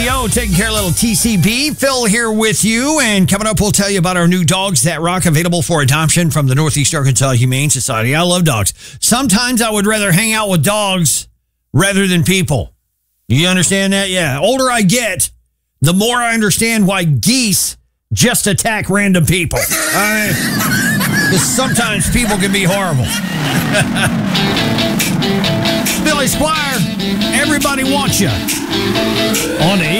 Yo, taking care of little TCB. Phil here with you, and coming up, we'll tell you about our new Dogs That Rock, available for adoption from the Northeast Arkansas Humane Society. I love dogs. Sometimes I would rather hang out with dogs rather than people. You understand that? Yeah. Older I get, the more I understand why geese just attack random people. Because sometimes people can be horrible. Billy Squire, everybody wants you on the